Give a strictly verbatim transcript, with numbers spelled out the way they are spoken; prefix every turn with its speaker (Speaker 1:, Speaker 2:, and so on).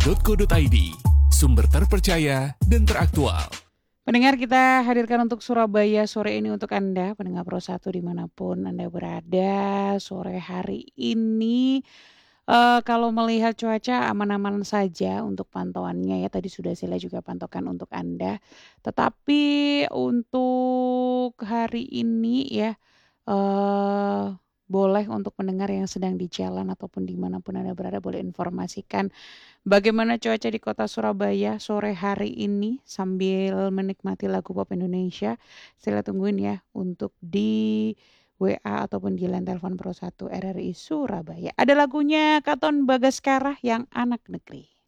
Speaker 1: titik co titik id, sumber terpercaya dan teraktual.
Speaker 2: Pendengar, kita hadirkan untuk Surabaya sore ini untuk Anda, pendengar Pro satu dimanapun Anda berada sore hari ini. Eh, kalau melihat cuaca aman-aman saja untuk pantauannya ya, tadi sudah saya lihat juga pantaukan untuk Anda. Tetapi untuk hari ini ya, eh boleh untuk pendengar yang sedang di jalan ataupun dimanapun Anda berada, boleh informasikan bagaimana cuaca di kota Surabaya sore hari ini sambil menikmati lagu pop Indonesia. Saya tungguin ya untuk di W A ataupun di line telepon Pro satu R R I Surabaya. Ada lagunya Katon Bagaskara yang Anak Negeri.